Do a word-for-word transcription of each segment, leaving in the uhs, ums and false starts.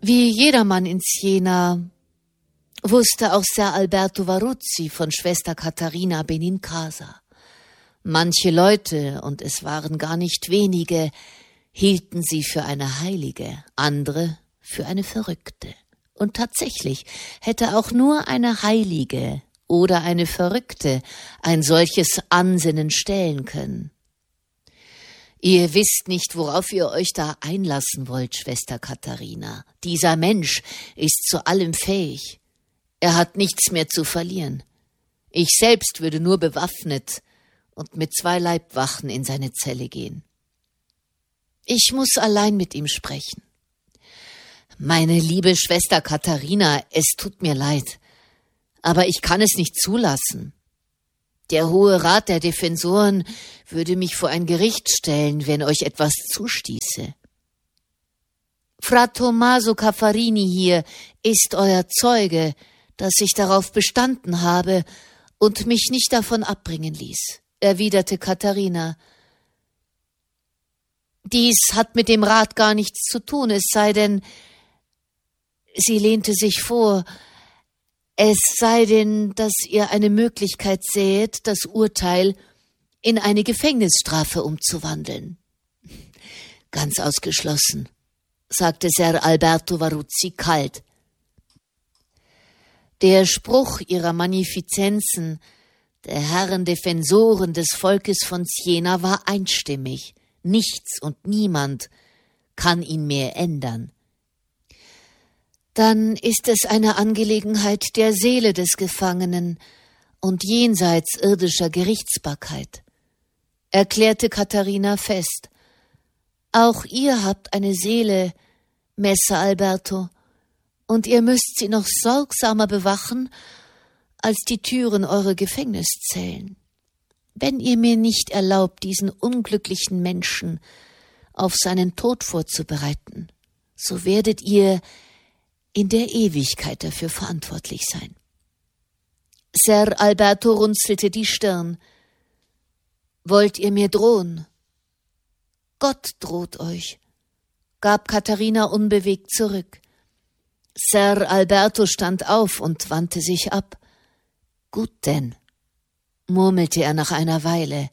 Wie jedermann in Siena wusste auch Ser Alberto Varuzzi von Schwester Katharina Benincasa. Manche Leute, und es waren gar nicht wenige, hielten sie für eine Heilige, andere für eine Verrückte. Und tatsächlich hätte auch nur eine Heilige oder eine Verrückte ein solches Ansinnen stellen können. Ihr wisst nicht, worauf ihr euch da einlassen wollt, Schwester Katharina. Dieser Mensch ist zu allem fähig. Er hat nichts mehr zu verlieren. Ich selbst würde nur bewaffnet und mit zwei Leibwachen in seine Zelle gehen. Ich muss allein mit ihm sprechen. Meine liebe Schwester Katharina, es tut mir leid, aber ich kann es nicht zulassen. Der Hohe Rat der Defensoren würde mich vor ein Gericht stellen, wenn euch etwas zustieße. Fra Tommaso Caffarini hier ist euer Zeuge, dass ich darauf bestanden habe und mich nicht davon abbringen ließ, erwiderte Katharina. Dies hat mit dem Rat gar nichts zu tun, es sei denn, sie lehnte sich vor, es sei denn, dass ihr eine Möglichkeit sähet, das Urteil in eine Gefängnisstrafe umzuwandeln. Ganz ausgeschlossen, sagte Ser Alberto Varuzzi kalt. Der Spruch ihrer Magnifizenzen, der Herren Defensoren des Volkes von Siena, war einstimmig. Nichts und niemand kann ihn mehr ändern. Dann ist es eine Angelegenheit der Seele des Gefangenen und jenseits irdischer Gerichtsbarkeit, erklärte Katharina fest. Auch ihr habt eine Seele, Messer Alberto, und ihr müsst sie noch sorgsamer bewachen als die Türen eurer Gefängniszellen. Wenn ihr mir nicht erlaubt, diesen unglücklichen Menschen auf seinen Tod vorzubereiten, so werdet ihr in der Ewigkeit dafür verantwortlich sein. Ser Alberto runzelte die Stirn. Wollt ihr mir drohen? Gott droht euch, gab Katharina unbewegt zurück. Ser Alberto stand auf und wandte sich ab. Gut denn, murmelte er nach einer Weile.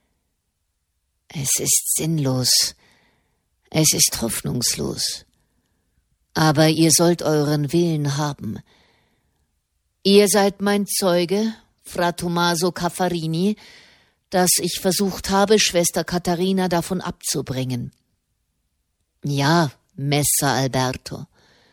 Es ist sinnlos, es ist hoffnungslos. Aber ihr sollt euren Willen haben. Ihr seid mein Zeuge, Fra Tommaso Caffarini, dass ich versucht habe, Schwester Katharina davon abzubringen. Ja, Messer Alberto,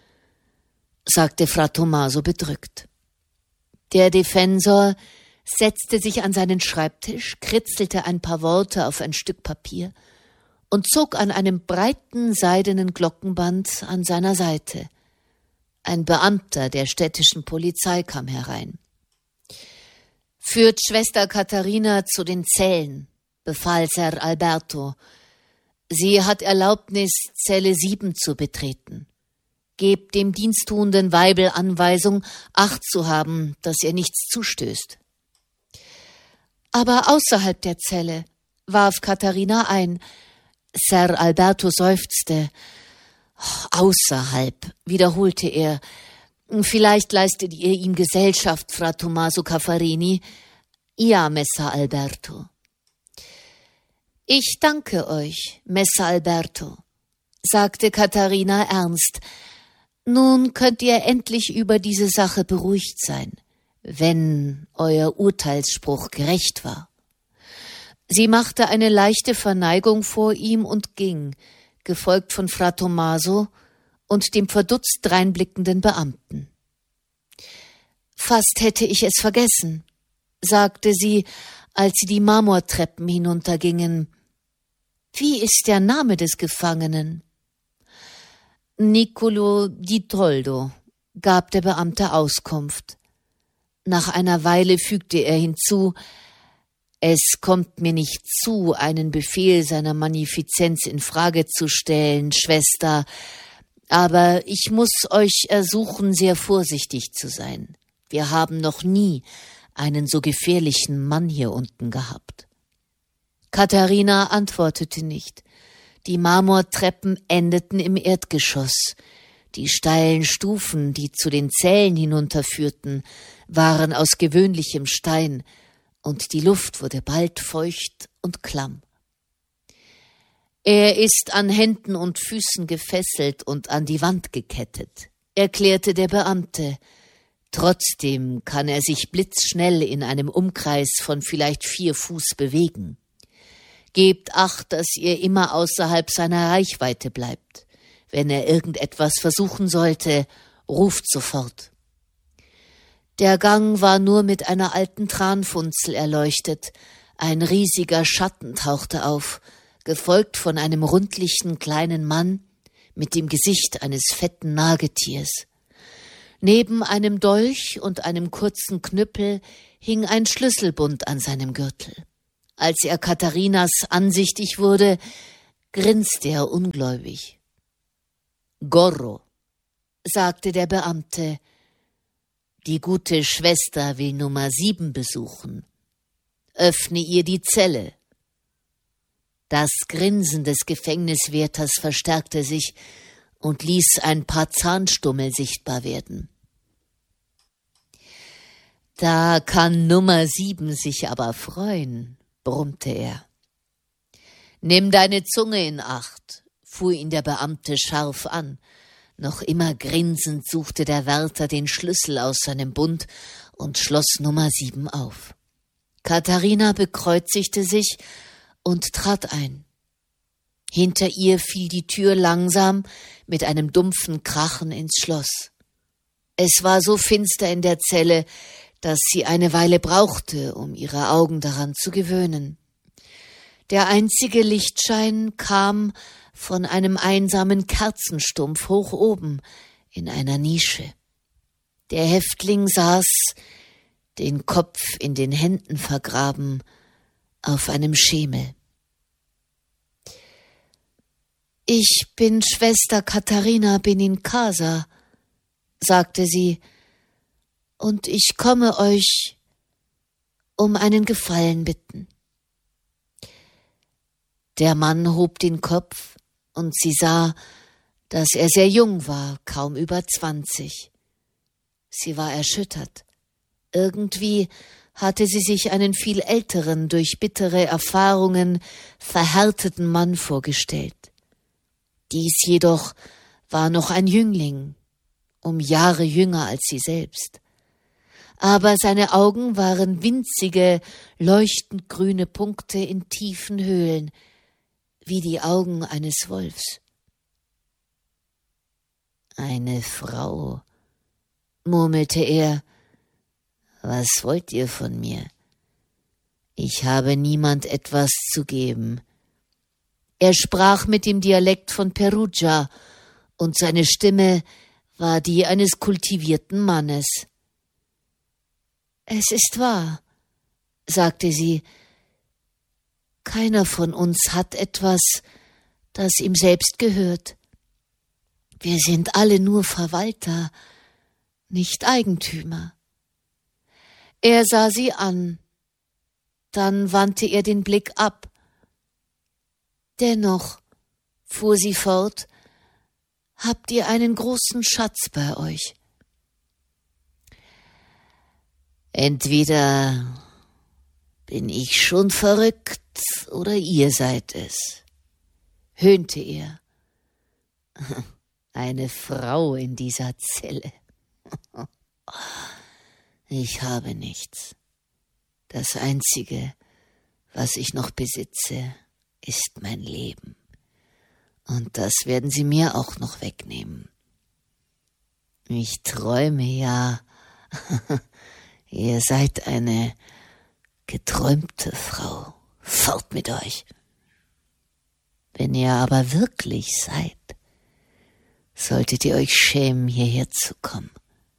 sagte Fra Tommaso bedrückt. Der Defensor setzte sich an seinen Schreibtisch, kritzelte ein paar Worte auf ein Stück Papier und zog an einem breiten seidenen Glockenband an seiner Seite. Ein Beamter der städtischen Polizei kam herein. »Führt Schwester Katharina zu den Zellen«, befahl Ser Alberto. »Sie hat Erlaubnis, Zelle sieben zu betreten. Gebt dem diensttuenden Weibel Anweisung, Acht zu haben, dass ihr nichts zustößt.« »Aber außerhalb der Zelle«, warf Katharina ein. Ser Alberto seufzte. »Außerhalb«, wiederholte er. »Vielleicht leistet ihr ihm Gesellschaft, Fra Tommaso Caffarini?« »Ja, Messer Alberto.« »Ich danke euch, Messer Alberto«, sagte Katharina ernst. »Nun könnt ihr endlich über diese Sache beruhigt sein, wenn euer Urteilsspruch gerecht war.« Sie machte eine leichte Verneigung vor ihm und ging, gefolgt von Fra Tommaso und dem verdutzt dreinblickenden Beamten. »Fast hätte ich es vergessen«, sagte sie, als sie die Marmortreppen hinuntergingen. »Wie ist der Name des Gefangenen?« »Niccolo di Toldo«, gab der Beamte Auskunft. Nach einer Weile fügte er hinzu: »Es kommt mir nicht zu, einen Befehl seiner Magnifizenz in Frage zu stellen, Schwester, aber ich muss euch ersuchen, sehr vorsichtig zu sein. Wir haben noch nie einen so gefährlichen Mann hier unten gehabt.« Katharina antwortete nicht. Die Marmortreppen endeten im Erdgeschoss. Die steilen Stufen, die zu den Zellen hinunterführten, waren aus gewöhnlichem Stein, und die Luft wurde bald feucht und klamm. »Er ist an Händen und Füßen gefesselt und an die Wand gekettet«, erklärte der Beamte. »Trotzdem kann er sich blitzschnell in einem Umkreis von vielleicht vier Fuß bewegen. Gebt Acht, dass ihr immer außerhalb seiner Reichweite bleibt. Wenn er irgendetwas versuchen sollte, ruft sofort.« Der Gang war nur mit einer alten Tranfunzel erleuchtet. Ein riesiger Schatten tauchte auf, gefolgt von einem rundlichen kleinen Mann mit dem Gesicht eines fetten Nagetiers. Neben einem Dolch und einem kurzen Knüppel hing ein Schlüsselbund an seinem Gürtel. Als er Katharinas ansichtig wurde, grinste er ungläubig. »Gorro«, sagte der Beamte, »die gute Schwester will Nummer sieben besuchen. Öffne ihr die Zelle.« Das Grinsen des Gefängniswärters verstärkte sich und ließ ein paar Zahnstummel sichtbar werden. »Da kann Nummer sieben sich aber freuen«, brummte er. »Nimm deine Zunge in Acht«, fuhr ihn der Beamte scharf an. Noch immer grinsend suchte der Wärter den Schlüssel aus seinem Bund und schloss Nummer sieben auf. Katharina bekreuzigte sich und trat ein. Hinter ihr fiel die Tür langsam mit einem dumpfen Krachen ins Schloss. Es war so finster in der Zelle, dass sie eine Weile brauchte, um ihre Augen daran zu gewöhnen. Der einzige Lichtschein kam von einem einsamen Kerzenstumpf hoch oben in einer Nische. Der Häftling saß, den Kopf in den Händen vergraben, auf einem Schemel. »Ich bin Schwester Katharina Benincasa«, sagte sie, »und ich komme euch um einen Gefallen bitten.« Der Mann hob den Kopf, und sie sah, dass er sehr jung war, kaum über zwanzig. Sie war erschüttert. Irgendwie hatte sie sich einen viel älteren, durch bittere Erfahrungen verhärteten Mann vorgestellt. Dies jedoch war noch ein Jüngling, um Jahre jünger als sie selbst. Aber seine Augen waren winzige, leuchtend grüne Punkte in tiefen Höhlen, wie die Augen eines Wolfs. »Eine Frau«, murmelte er, »was wollt ihr von mir? Ich habe niemand etwas zu geben.« Er sprach mit dem Dialekt von Perugia, und seine Stimme war die eines kultivierten Mannes. »Es ist wahr«, sagte sie, »keiner von uns hat etwas, das ihm selbst gehört. Wir sind alle nur Verwalter, nicht Eigentümer.« Er sah sie an, dann wandte er den Blick ab. »Dennoch«, fuhr sie fort, »habt ihr einen großen Schatz bei euch.« »Entweder bin ich schon verrückt oder ihr seid es«, höhnte er. »Eine Frau in dieser Zelle. Ich habe nichts. Das Einzige, was ich noch besitze, ist mein Leben. Und das werden sie mir auch noch wegnehmen. Ich träume ja. Ihr seid eine geträumte Frau. Fort mit euch. Wenn ihr aber wirklich seid, solltet ihr euch schämen, hierher zu kommen.«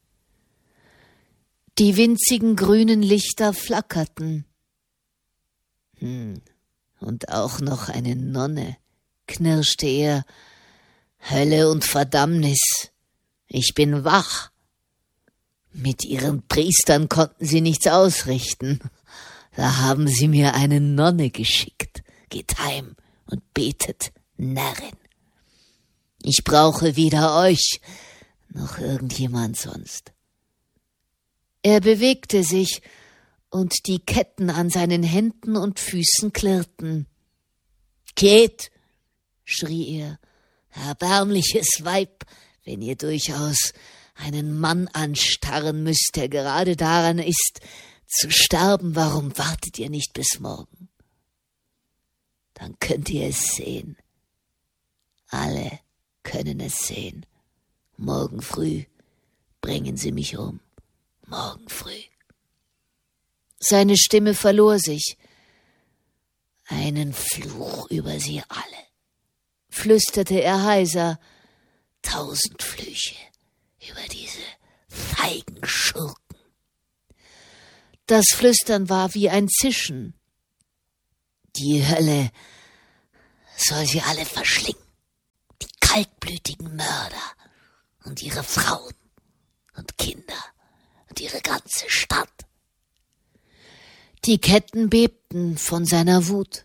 Die winzigen grünen Lichter flackerten. Hm, und auch noch eine Nonne, knirschte er. »Hölle und Verdammnis, ich bin wach. Mit ihren Priestern konnten sie nichts ausrichten. Da haben sie mir eine Nonne geschickt. Geht heim und betet, Närrin.« Ich brauche weder euch noch irgendjemand sonst. Er bewegte sich, und die Ketten an seinen Händen und Füßen klirrten. »Geht«, schrie er, »erbärmliches Weib, wenn ihr durchaus einen Mann anstarren müsst, der gerade daran ist, zu sterben, warum wartet ihr nicht bis morgen? Dann könnt ihr es sehen. Alle können es sehen. Morgen früh bringen sie mich um. Morgen früh.« Seine Stimme verlor sich. »Einen Fluch über sie alle«, flüsterte er heiser. »Tausend Flüche über diese feigen Schurken.« Das Flüstern war wie ein Zischen. »Die Hölle soll sie alle verschlingen, die kaltblütigen Mörder und ihre Frauen und Kinder und ihre ganze Stadt.« Die Ketten bebten von seiner Wut.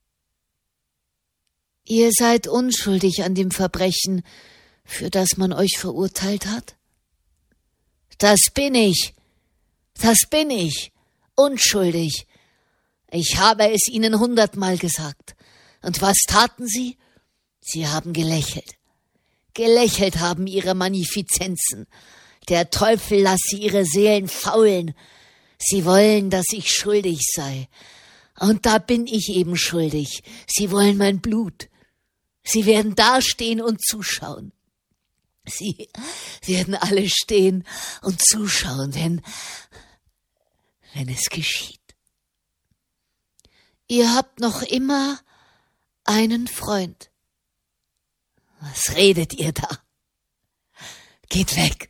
»Ihr seid unschuldig an dem Verbrechen, für das man euch verurteilt hat?« »Das bin ich, das bin ich, unschuldig. Ich habe es ihnen hundertmal gesagt. Und was taten sie? Sie haben gelächelt. Gelächelt haben ihre Magnifizenzen. Der Teufel lasse ihre Seelen faulen. Sie wollen, dass ich schuldig sei. Und da bin ich eben schuldig. Sie wollen mein Blut. Sie werden dastehen und zuschauen. Sie werden alle stehen und zuschauen, wenn, wenn es geschieht. Ihr habt noch immer einen Freund. Was redet ihr da? Geht weg.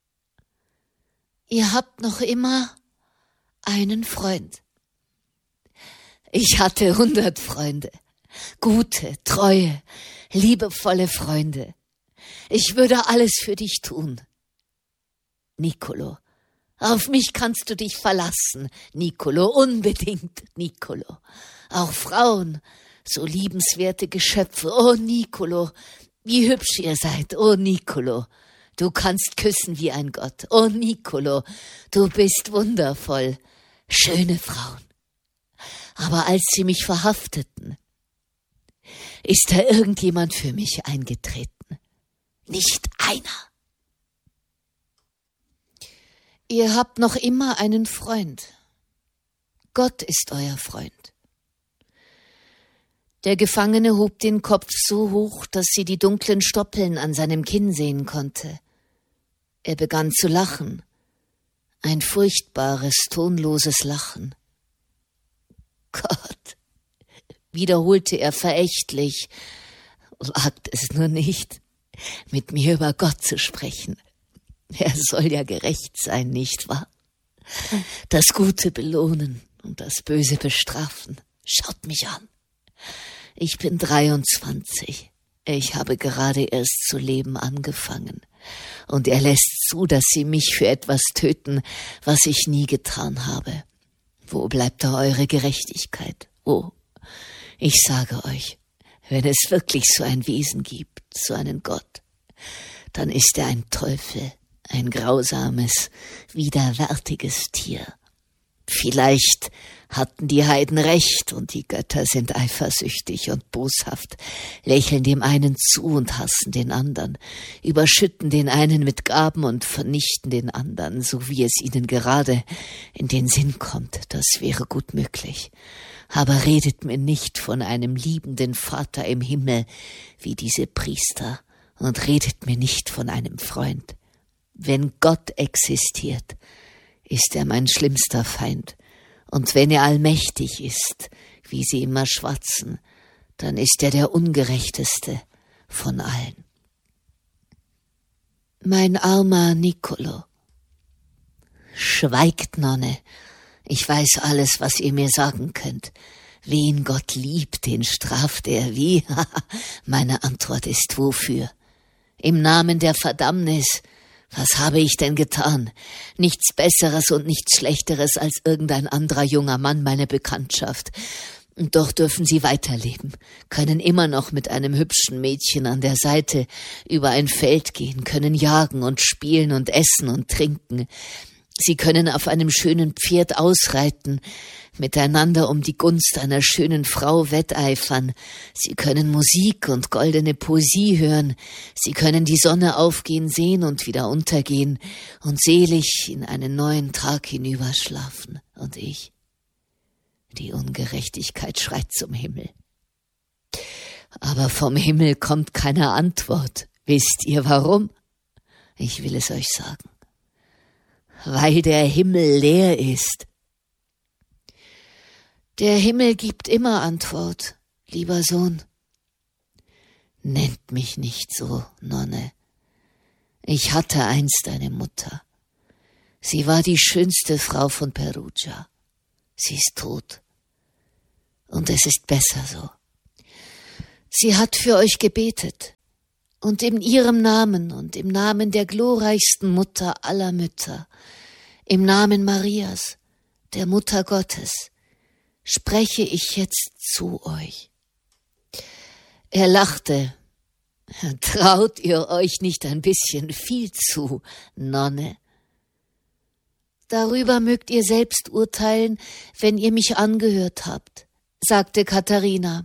Ihr habt noch immer einen Freund. Ich hatte hundert Freunde. Gute, treue, liebevolle Freunde. Ich würde alles für dich tun. Nicolo, auf mich kannst du dich verlassen, Nicolo, unbedingt, Nicolo. Auch Frauen, so liebenswerte Geschöpfe, oh Nicolo, wie hübsch ihr seid, oh Nicolo. Du kannst küssen wie ein Gott, oh Nicolo, du bist wundervoll, schöne Frauen. Aber als sie mich verhafteten, ist da irgendjemand für mich eingetreten? Nicht einer. Ihr habt noch immer einen Freund. Gott ist euer Freund. Der Gefangene hob den Kopf so hoch, dass sie die dunklen Stoppeln an seinem Kinn sehen konnte. Er begann zu lachen. Ein furchtbares, tonloses Lachen. Gott, wiederholte er verächtlich, wagt es nur nicht, mit mir über Gott zu sprechen. Er soll ja gerecht sein, nicht wahr? Das Gute belohnen und das Böse bestrafen. Schaut mich an. Ich bin dreiundzwanzig. Ich habe gerade erst zu leben angefangen. Und er lässt zu, dass sie mich für etwas töten, was ich nie getan habe. Wo bleibt da eure Gerechtigkeit? Wo? Ich sage euch, wenn es wirklich so ein Wesen gibt, so einen Gott, dann ist er ein Teufel, ein grausames, widerwärtiges Tier. Vielleicht hatten die Heiden recht und die Götter sind eifersüchtig und boshaft, lächeln dem einen zu und hassen den anderen, überschütten den einen mit Gaben und vernichten den anderen, so wie es ihnen gerade in den Sinn kommt. Das wäre gut möglich. Aber redet mir nicht von einem liebenden Vater im Himmel wie diese Priester und redet mir nicht von einem Freund. Wenn Gott existiert, ist er mein schlimmster Feind. Und wenn er allmächtig ist, wie sie immer schwatzen, dann ist er der ungerechteste von allen. Mein armer Nicolo. Schweigt, Nonne. Ich weiß alles, was ihr mir sagen könnt. Wen Gott liebt, den straft er. Wie? Meine Antwort ist wofür? Im Namen der Verdammnis. Was habe ich denn getan? Nichts Besseres und nichts Schlechteres als irgendein anderer junger Mann, meine Bekanntschaft. Und doch dürfen sie weiterleben, können immer noch mit einem hübschen Mädchen an der Seite über ein Feld gehen, können jagen und spielen und essen und trinken. Sie können auf einem schönen Pferd ausreiten, miteinander um die Gunst einer schönen Frau wetteifern. Sie können Musik und goldene Poesie hören. Sie können die Sonne aufgehen sehen und wieder untergehen und selig in einen neuen Tag hinüberschlafen. Und ich? Die Ungerechtigkeit schreit zum Himmel. Aber vom Himmel kommt keine Antwort. Wisst ihr warum? Ich will es euch sagen. Weil der Himmel leer ist. Der Himmel gibt immer Antwort, lieber Sohn. Nennt mich nicht so, Nonne. Ich hatte einst eine Mutter. Sie war die schönste Frau von Perugia. Sie ist tot. Und es ist besser so. Sie hat für euch gebetet. Und in ihrem Namen und im Namen der glorreichsten Mutter aller Mütter, im Namen Marias, der Mutter Gottes, spreche ich jetzt zu euch. Er lachte. Traut ihr euch nicht ein bisschen viel zu, Nonne? Darüber mögt ihr selbst urteilen, wenn ihr mich angehört habt, sagte Katharina.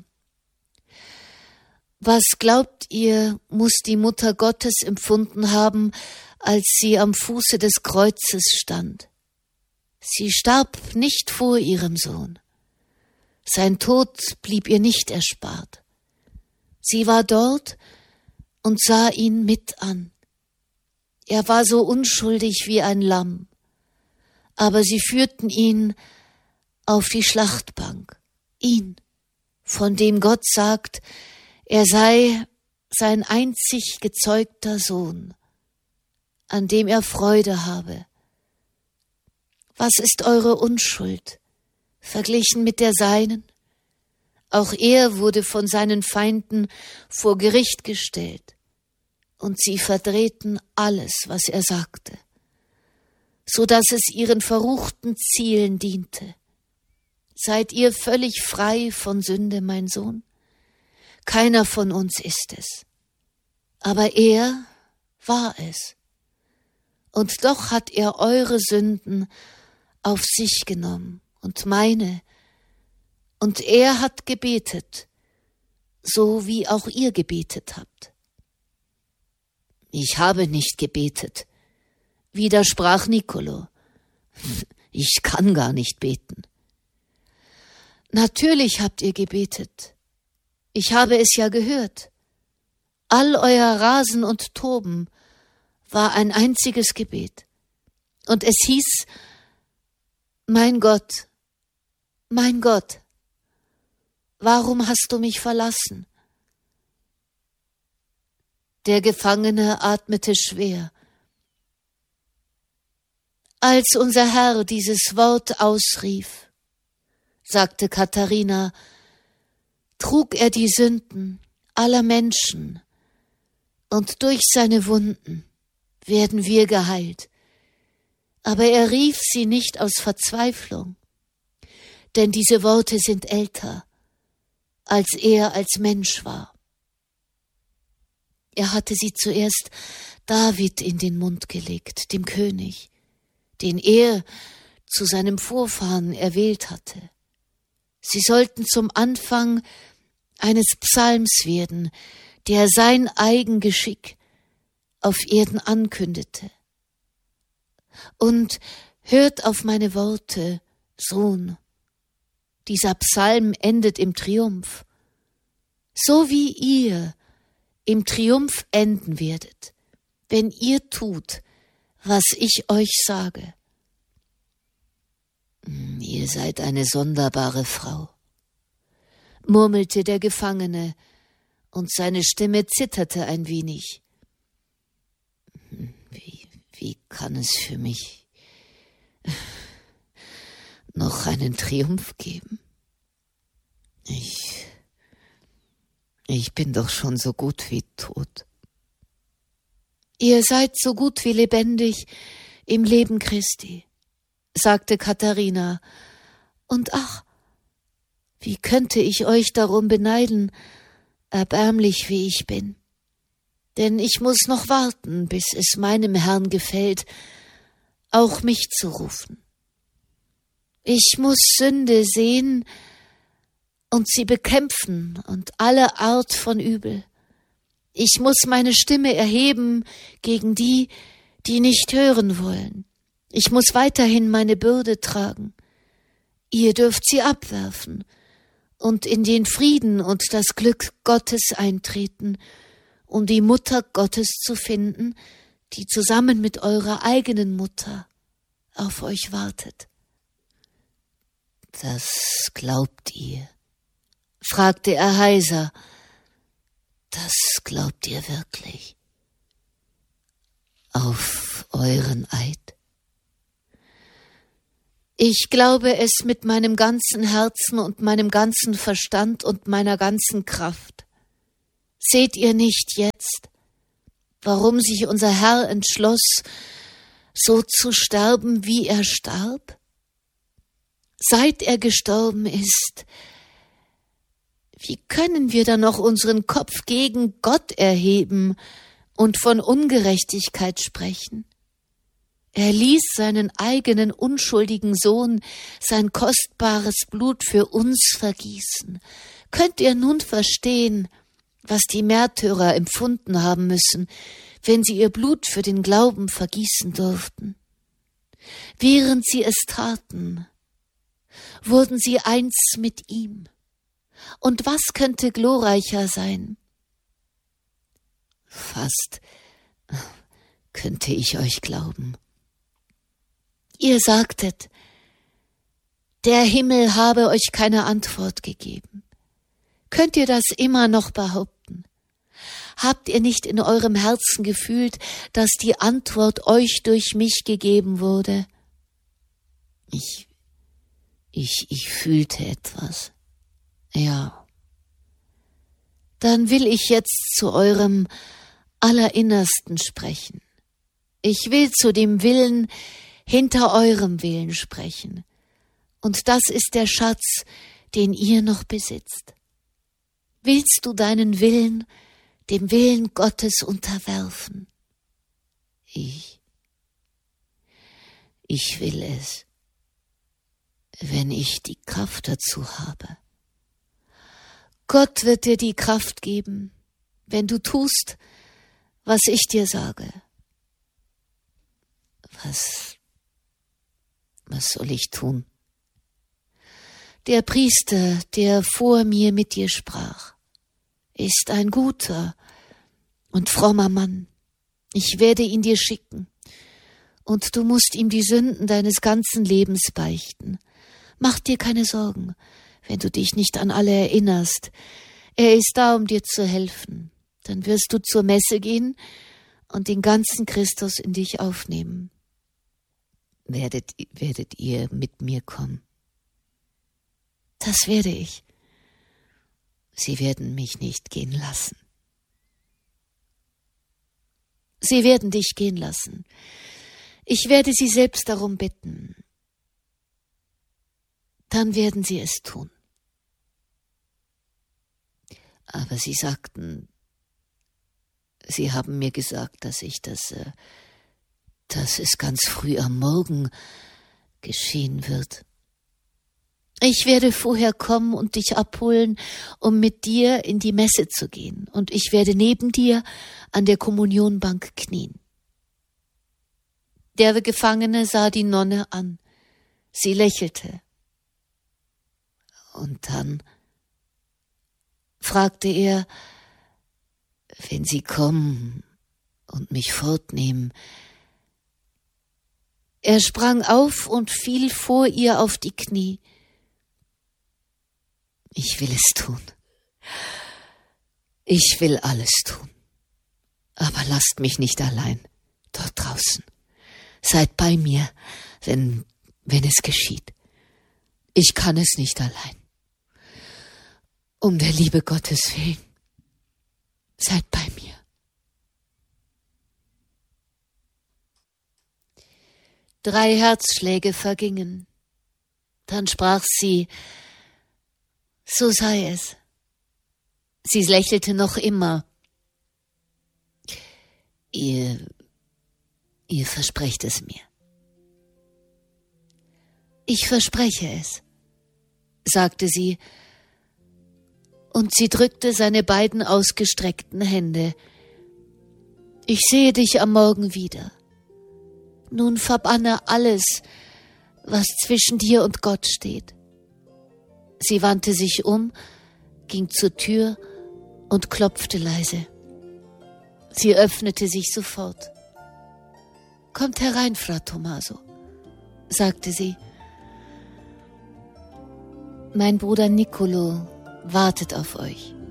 Was glaubt ihr, muss die Mutter Gottes empfunden haben, als sie am Fuße des Kreuzes stand? Sie starb nicht vor ihrem Sohn. Sein Tod blieb ihr nicht erspart. Sie war dort und sah ihn mit an. Er war so unschuldig wie ein Lamm, aber sie führten ihn auf die Schlachtbank, ihn, von dem Gott sagt, er sei sein einzig gezeugter Sohn, an dem er Freude habe. Was ist eure Unschuld, verglichen mit der seinen? Auch er wurde von seinen Feinden vor Gericht gestellt, und sie verdrehten alles, was er sagte, so dass es ihren verruchten Zielen diente. Seid ihr völlig frei von Sünde, mein Sohn? Keiner von uns ist es. Aber er war es. Und doch hat er eure Sünden auf sich genommen und meine. Und er hat gebetet, so wie auch ihr gebetet habt. Ich habe nicht gebetet, widersprach Niccolò. Ich kann gar nicht beten. Natürlich habt ihr gebetet. Ich habe es ja gehört. All euer Rasen und Toben war ein einziges Gebet. Und es hieß, mein Gott, mein Gott, warum hast du mich verlassen? Der Gefangene atmete schwer. Als unser Herr dieses Wort ausrief, sagte Katharina, trug er die Sünden aller Menschen, und durch seine Wunden werden wir geheilt. Aber er rief sie nicht aus Verzweiflung, denn diese Worte sind älter, als er als Mensch war. Er hatte sie zuerst David in den Mund gelegt, dem König, den er zu seinem Vorfahren erwählt hatte. Sie sollten zum Anfang eines Psalms werden, der sein Eigengeschick auf Erden ankündete. Und hört auf meine Worte, Sohn. Dieser Psalm endet im Triumph, so wie ihr im Triumph enden werdet, wenn ihr tut, was ich euch sage. Ihr seid eine sonderbare Frau, murmelte der Gefangene, und seine Stimme zitterte ein wenig. Wie, wie kann es für mich noch einen Triumph geben? Ich, ich bin doch schon so gut wie tot. Ihr seid so gut wie lebendig im Leben Christi, sagte Katharina. Und ach, Wie könnte ich euch darum beneiden, erbärmlich wie ich bin? Denn ich muss noch warten, bis es meinem Herrn gefällt, auch mich zu rufen. Ich muss Sünde sehen und sie bekämpfen und alle Art von Übel. Ich muss meine Stimme erheben gegen die, die nicht hören wollen. Ich muss weiterhin meine Bürde tragen. Ihr dürft sie abwerfen und in den Frieden und das Glück Gottes eintreten, um die Mutter Gottes zu finden, die zusammen mit eurer eigenen Mutter auf euch wartet. Das glaubt ihr? Fragte er heiser. Das glaubt ihr wirklich? Auf euren Eid? Ich glaube es mit meinem ganzen Herzen und meinem ganzen Verstand und meiner ganzen Kraft. Seht ihr nicht jetzt, warum sich unser Herr entschloss, so zu sterben, wie er starb? Seit er gestorben ist, wie können wir dann noch unseren Kopf gegen Gott erheben und von Ungerechtigkeit sprechen? Er ließ seinen eigenen unschuldigen Sohn sein kostbares Blut für uns vergießen. Könnt ihr nun verstehen, was die Märtyrer empfunden haben müssen, wenn sie ihr Blut für den Glauben vergießen durften? Während sie es taten, wurden sie eins mit ihm. Und was könnte glorreicher sein? Fast könnte ich euch glauben. Ihr sagtet, der Himmel habe euch keine Antwort gegeben. Könnt ihr das immer noch behaupten? Habt ihr nicht in eurem Herzen gefühlt, dass die Antwort euch durch mich gegeben wurde? Ich, ich, ich fühlte etwas. Ja. Dann will ich jetzt zu eurem Allerinnersten sprechen. Ich will zu dem Willen hinter eurem Willen sprechen. Und das ist der Schatz, den ihr noch besitzt. Willst du deinen Willen dem Willen Gottes unterwerfen? Ich, ich will es, wenn ich die Kraft dazu habe. Gott wird dir die Kraft geben, wenn du tust, was ich dir sage. Was, was soll ich tun? Der Priester, der vor mir mit dir sprach, ist ein guter und frommer Mann. Ich werde ihn dir schicken, und du musst ihm die Sünden deines ganzen Lebens beichten. Mach dir keine Sorgen, wenn du dich nicht an alle erinnerst. Er ist da, um dir zu helfen. Dann wirst du zur Messe gehen und den ganzen Christus in dich aufnehmen. Werdet, werdet ihr mit mir kommen? Das werde ich. Sie werden mich nicht gehen lassen. Sie werden dich gehen lassen. Ich werde sie selbst darum bitten. Dann werden sie es tun. Aber sie sagten, sie haben mir gesagt, dass ich das, äh, dass es ganz früh am Morgen geschehen wird. Ich werde vorher kommen und dich abholen, um mit dir in die Messe zu gehen, und ich werde neben dir an der Kommunionbank knien. Der Gefangene sah die Nonne an. Sie lächelte. Und dann fragte er, wenn Sie kommen und mich fortnehmen. Er sprang auf und fiel vor ihr auf die Knie. Ich will es tun. Ich will alles tun. Aber lasst mich nicht allein dort draußen. Seid bei mir, wenn, wenn es geschieht. Ich kann es nicht allein. Um der Liebe Gottes willen, seid bei mir. Drei Herzschläge vergingen. Dann sprach sie, So sei es. Sie lächelte noch immer. Ihr, ihr versprecht es mir. Ich verspreche es, sagte sie, und sie drückte seine beiden ausgestreckten Hände. Ich sehe dich am Morgen wieder. Nun verbanne alles, was zwischen dir und Gott steht. Sie wandte sich um, ging zur Tür und klopfte leise. Sie öffnete sich sofort. »Kommt herein, Fra Tommaso«, sagte sie. »Mein Bruder Niccolò wartet auf euch.«